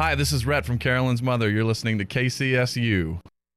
Hi, this is Rhett from Carolyn's Mother. You're listening to KCSU.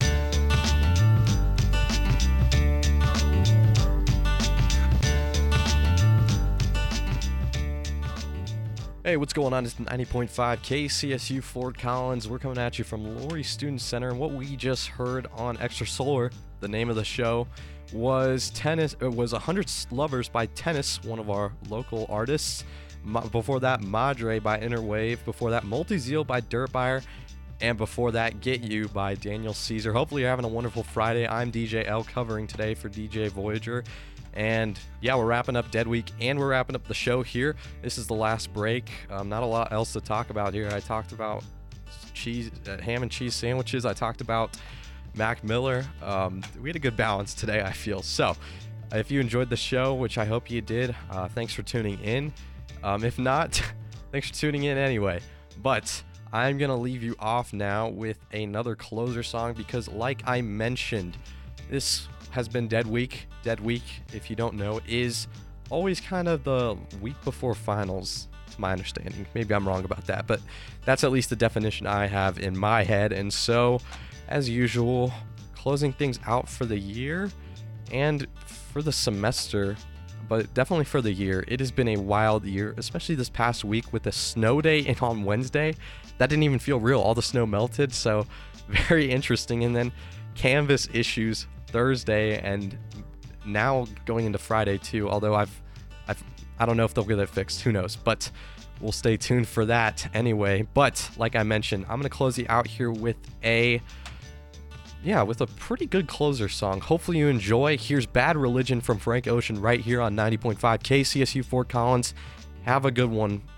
Hey, what's going on? It's 90.5 KCSU Fort Collins. We're coming at you from Laurie Student Center, and what we just heard on Extra Solar, the name of the show, was 100 Lovers by Tennis, one of our local artists. Before that, Madre by Interwave. Before that, Multi-Zeal by Dirtbuyer. And before that, Get You by Daniel Caesar. Hopefully you're having a wonderful Friday. I'm DJ L covering today for DJ Voyager. And yeah, we're wrapping up Dead Week and we're wrapping up the show here. This is the last break. Not a lot else to talk about here. I talked about ham and cheese sandwiches. I talked about Mac Miller. We had a good balance today, I feel. So if you enjoyed the show, which I hope you did, thanks for tuning in. If not, thanks for tuning in anyway. But I'm going to leave you off now with another closer song because like I mentioned, this has been Dead Week. Dead Week, if you don't know, is always kind of the week before finals, to my understanding. Maybe I'm wrong about that, but that's at least the definition I have in my head. And so, as usual, closing things out for the year and for the semester, but definitely for the year. It has been a wild year, especially this past week with the snow day and on Wednesday. That didn't even feel real. All the snow melted, so very interesting. And then Canvas issues Thursday and now going into Friday too, although I don't know if they'll get it fixed, who knows, but we'll stay tuned for that anyway. But like I mentioned, I'm going to close you out here with a pretty good closer song. Hopefully you enjoy. Here's Bad Religion from Frank Ocean right here on 90.5 KCSU Fort Collins. Have a good one.